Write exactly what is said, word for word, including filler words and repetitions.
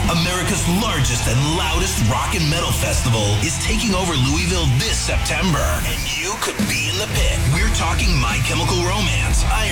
America's largest and loudest rock and metal festival, is taking over Louisville this September. And you could be in the pit. We're talking My Chemical Romance,